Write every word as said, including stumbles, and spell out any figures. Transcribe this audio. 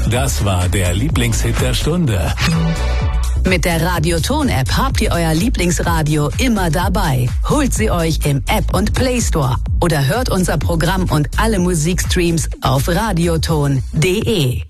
Das war der Lieblingshit der Stunde. Mit der Radioton-App habt ihr euer Lieblingsradio immer dabei. Holt sie euch im App und Play Store oder hört unser Programm und alle Musikstreams auf radioton punkt de.